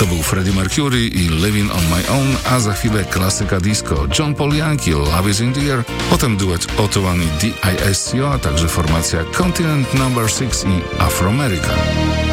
To był Freddie Mercury i Living on My Own, a za chwilę klasyka disco John Paul Young i Love is in the Air, potem duet Otto i DISCO, a także formacja Continent No. 6 i Afroamerica.